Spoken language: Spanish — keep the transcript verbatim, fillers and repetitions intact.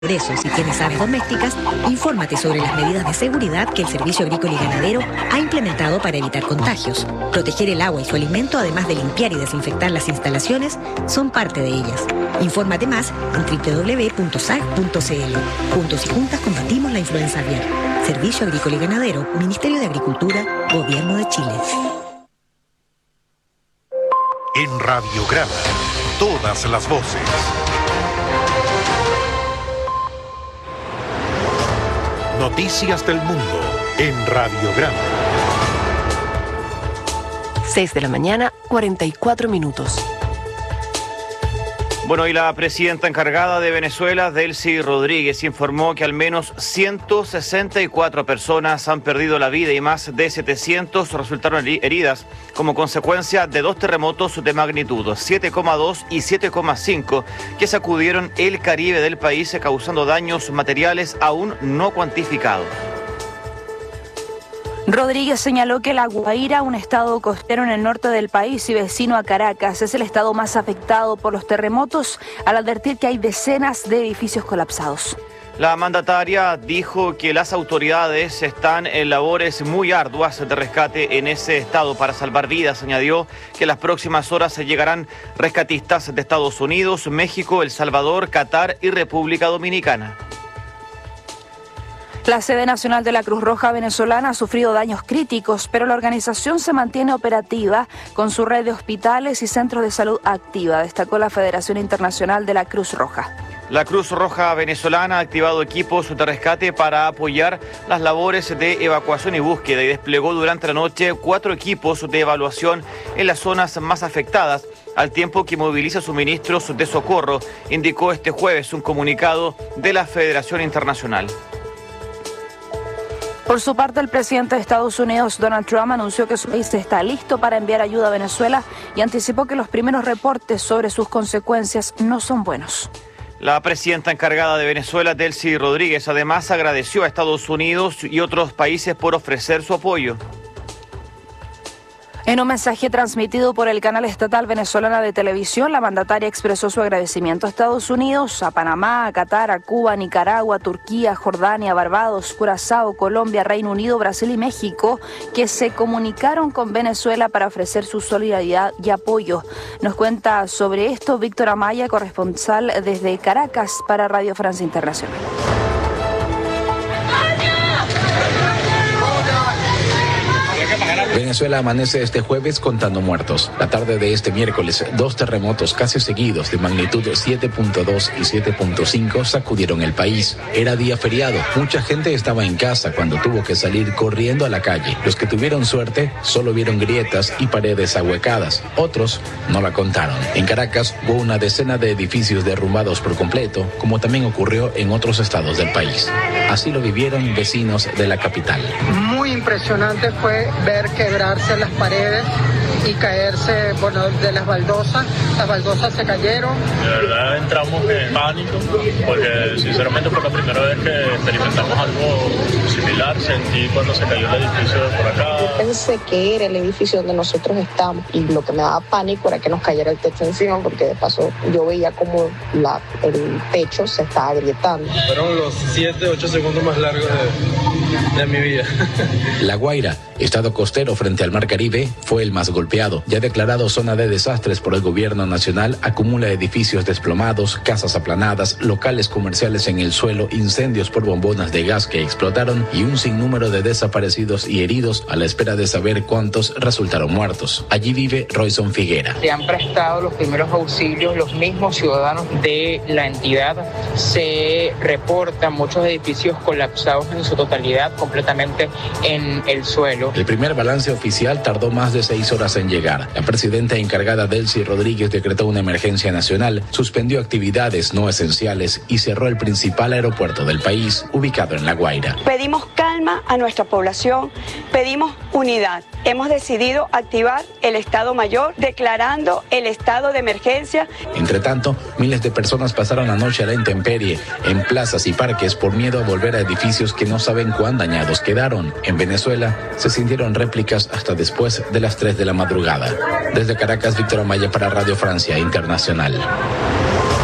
Por eso, si tienes aves domésticas, infórmate sobre las medidas de seguridad que el Servicio Agrícola y Ganadero ha implementado para evitar contagios. Proteger el agua y su alimento, además de limpiar y desinfectar las instalaciones, son parte de ellas. Infórmate más en doble u doble u doble u punto s a g punto c l. Juntos y juntas combatimos la influenza aviar. Servicio Agrícola y Ganadero, Ministerio de Agricultura, Gobierno de Chile. En Radiograma, todas las voces. Noticias del mundo en Radiograma. seis de la mañana, cuarenta y cuatro minutos. Bueno, y la presidenta encargada de Venezuela, Delcy Rodríguez, informó que al menos ciento sesenta y cuatro personas han perdido la vida y más de setecientos resultaron heridas como consecuencia de dos terremotos de magnitud siete coma dos y siete coma cinco que sacudieron el Caribe del país, causando daños materiales aún no cuantificados. Rodríguez señaló que La Guaira, un estado costero en el norte del país y vecino a Caracas, es el estado más afectado por los terremotos, al advertir que hay decenas de edificios colapsados. La mandataria dijo que las autoridades están en labores muy arduas de rescate en ese estado para salvar vidas. Añadió que en las próximas horas llegarán rescatistas de Estados Unidos, México, El Salvador, Qatar y República Dominicana. La sede nacional de la Cruz Roja venezolana ha sufrido daños críticos, pero la organización se mantiene operativa con su red de hospitales y centros de salud activa, destacó la Federación Internacional de la Cruz Roja. La Cruz Roja venezolana ha activado equipos de rescate para apoyar las labores de evacuación y búsqueda y desplegó durante la noche cuatro equipos de evaluación en las zonas más afectadas, al tiempo que moviliza suministros de socorro, indicó este jueves un comunicado de la Federación Internacional. Por su parte, el presidente de Estados Unidos, Donald Trump, anunció que su país está listo para enviar ayuda a Venezuela y anticipó que los primeros reportes sobre sus consecuencias no son buenos. La presidenta encargada de Venezuela, Delcy Rodríguez, además agradeció a Estados Unidos y otros países por ofrecer su apoyo. En un mensaje transmitido por el canal estatal venezolana de televisión, la mandataria expresó su agradecimiento a Estados Unidos, a Panamá, a Qatar, a Cuba, Nicaragua, Turquía, Jordania, Barbados, Curazao, Colombia, Reino Unido, Brasil y México, que se comunicaron con Venezuela para ofrecer su solidaridad y apoyo. Nos cuenta sobre esto Víctor Amaya, corresponsal desde Caracas para Radio Francia Internacional. Venezuela amanece este jueves contando muertos. La tarde de este miércoles, dos terremotos casi seguidos de magnitud siete punto dos y siete punto cinco sacudieron el país. Era día feriado. Mucha gente estaba en casa cuando tuvo que salir corriendo a la calle. Los que tuvieron suerte solo vieron grietas y paredes ahuecadas. Otros no la contaron. En Caracas hubo una decena de edificios derrumbados por completo, como también ocurrió en otros estados del país. Así lo vivieron vecinos de la capital. Muy impresionante fue ver quebrarse las paredes y caerse, bueno, de las baldosas. Las baldosas se cayeron. De verdad entramos en pánico porque sinceramente fue la primera vez que experimentamos algo similar. Sentí cuando se cayó el edificio de por acá. Yo pensé que era el edificio donde nosotros estamos y lo que me daba pánico era que nos cayera el techo encima, porque de paso yo veía como la, el techo se estaba agrietando. Fueron los siete, ocho segundos más largos de, de mi vida. La Guaira, estado costero frente al Mar Caribe, fue el más golpeado. Ya declarado zona de desastres por el gobierno nacional, acumula edificios desplomados, casas aplanadas, locales comerciales en el suelo, incendios por bombonas de gas que explotaron y un sinnúmero de desaparecidos y heridos a la espera de saber cuántos resultaron muertos. Allí vive Royson Figuera. Se han prestado los primeros auxilios los mismos ciudadanos de la entidad. Se reportan muchos edificios colapsados en su totalidad, completamente en el suelo. El primer balance oficial tardó más de seis horas en llegar. La presidenta encargada Delcy Rodríguez decretó una emergencia nacional, suspendió actividades no esenciales y cerró el principal aeropuerto del país, ubicado en La Guaira. Pedimos calma a nuestra población, pedimos unidad. Hemos decidido activar el Estado Mayor, declarando el estado de emergencia. Entre tanto, miles de personas pasaron la noche a la intemperie, en plazas y parques, por miedo a volver a edificios que no saben cuán dañados quedaron. En Venezuela se sintieron réplicas hasta después de las tres de la madrugada. Desde Caracas, Víctor Amaya para Radio Francia Internacional.